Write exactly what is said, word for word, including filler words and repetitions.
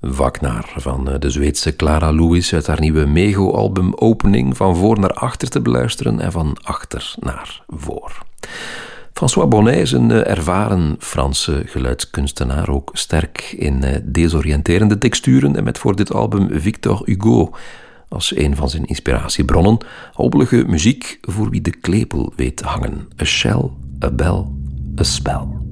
Wagner van de Zweedse Clara Lewis uit haar nieuwe Mego-album Opening van voor naar achter te beluisteren en van achter naar voor. François Bonnet is een ervaren Franse geluidskunstenaar, ook sterk in desoriënterende texturen en met voor dit album Victor Hugo als een van zijn inspiratiebronnen hobbelige muziek voor wie de klepel weet te hangen. A shell, a bell, a spell.